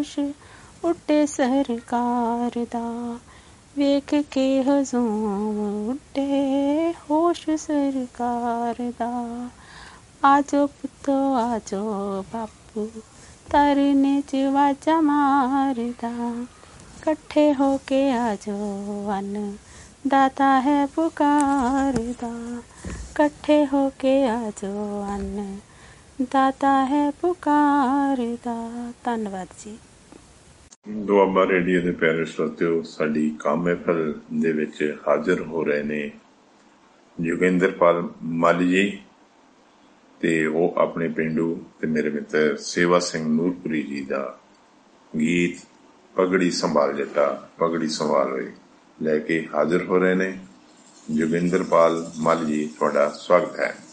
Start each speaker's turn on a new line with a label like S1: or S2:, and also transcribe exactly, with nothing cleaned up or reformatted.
S1: ਹੋਸ਼ ਉੱਡੇ ਸਰਕਾਰ ਦਾ। ਵੇਖ ਕੇ ਹਜ਼ੂਮ ਉੱਡੇ ਹੋਸ਼ ਸਰਕਾਰ ਦਾ। ਆਜੋ ਪੁੱਤੋ ਆਜੋ ਬਾਪੂ ਧਰਨੇ 'ਚ ਵਾਜਾਂ ਮਾਰਦਾ। ਇਕੱਠੇ ਹੋ ਕੇ ਆਜੋ ਅੰਨ ਦਾਤਾ ਹੈ ਪੁਕਾਰਦਾ। ਇਕੱਠੇ ਹੋ ਕੇ ਆਜੋ ਅੰਨ ਦਾਤਾ ਹੈ ਪੁਕਾਰਦਾ। ਧੰਨਵਾਦ ਜੀ।
S2: ਦੁਆਬਾ ਰੇਡੀਓ ਦੇ ਪਿਆਰੇ ਸਰੋਤਿਓ, ਸਾਡੀ ਕੰਮ ਮਹਿਫਲ ਦੇ ਵਿੱਚ ਹਾਜ਼ਰ ਹੋ ਰਹੇ ਨੇ ਜੋਗਿੰਦਰਪਾਲ ਮਾਲੀ ਜੀ, ਤੇ ਉਹ ਆਪਣੇ ਪੇਂਡੂ ਤੇ ਮੇਰੇ ਮਿੱਤਰ ਸੇਵਾ ਸਿੰਘ ਨੂਰਪੁਰੀ ਜੀ ਦਾ ਗੀਤ ਪਗੜੀ ਸੰਭਾਲ ਜੱਟਾ ਪਗੜੀ ਸੰਭਾਲ ਹੋਏ ਲੈ ਕੇ ਹਾਜ਼ਰ ਹੋ ਰਹੇ ਨੇ। ਜੋਗਿੰਦਰਪਾਲ ਮਾਲੀ ਜੀ, ਤੁਹਾਡਾ ਸਵਾਗਤ ਹੈ।